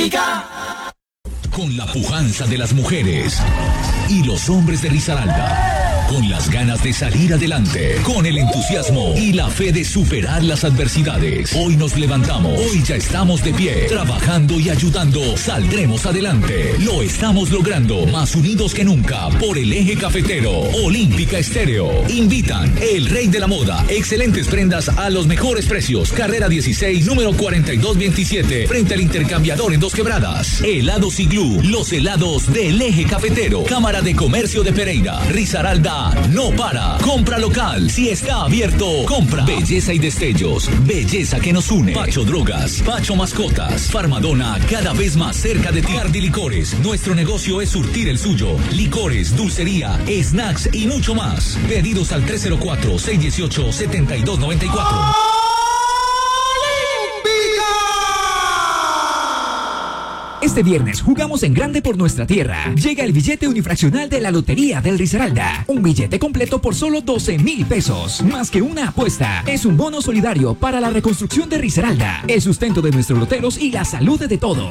Olímpica. Con la pujanza de las mujeres y los hombres de Risaralda. Con las ganas de salir adelante, con el entusiasmo y la fe de superar las adversidades. Hoy nos levantamos, hoy ya estamos de pie, trabajando y ayudando, saldremos adelante. Lo estamos logrando, más unidos que nunca, por el eje cafetero. Olímpica Estéreo. Invitan El Rey de la Moda, excelentes prendas a los mejores precios. Carrera 16, número 4227, frente al Intercambiador en Dos Quebradas. Helados Iglú, los helados del eje cafetero. Cámara de Comercio de Pereira. Risaralda no para. Compra local. Si está abierto, compra. Belleza y destellos. Belleza que nos une. Pacho Drogas. Pacho Mascotas. Farmadona cada vez más cerca de ti. Cardi Licores. Nuestro negocio es surtir el suyo. Licores, dulcería, snacks y mucho más. Pedidos al 304-618-7294. Este viernes jugamos en grande por nuestra tierra. Llega el billete unifraccional de la Lotería del Risaralda. Un billete completo por solo 12,000 pesos. Más que una apuesta, es un bono solidario para la reconstrucción de Risaralda, el sustento de nuestros loteros y la salud de todos.